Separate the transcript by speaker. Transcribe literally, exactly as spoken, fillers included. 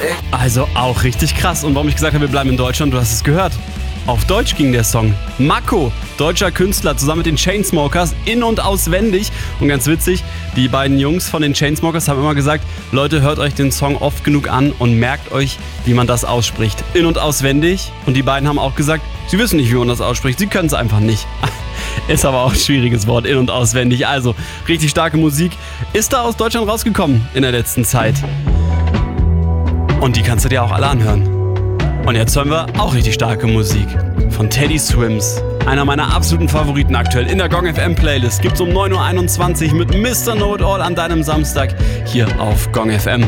Speaker 1: Also auch richtig krass. Und warum ich gesagt habe, wir bleiben in Deutschland, du hast es gehört. Auf Deutsch ging der Song. Mako, deutscher Künstler, zusammen mit den Chainsmokers, in- und auswendig. Und ganz witzig, die beiden Jungs von den Chainsmokers haben immer gesagt, Leute, hört euch den Song oft genug an und merkt euch, wie man das ausspricht. In- und auswendig. Und die beiden haben auch gesagt, sie wissen nicht, wie man das ausspricht, sie können es einfach nicht. Ist aber auch ein schwieriges Wort, in- und auswendig. Also, richtig starke Musik. Ist da aus Deutschland rausgekommen in der letzten Zeit. Und die kannst du dir auch alle anhören. Und jetzt hören wir auch richtig starke Musik von Teddy Swims. Einer meiner absoluten Favoriten aktuell in der Gong F M Playlist. Gibt's um neun Uhr einundzwanzig mit Mister Know It All an deinem Samstag hier auf Gong F M.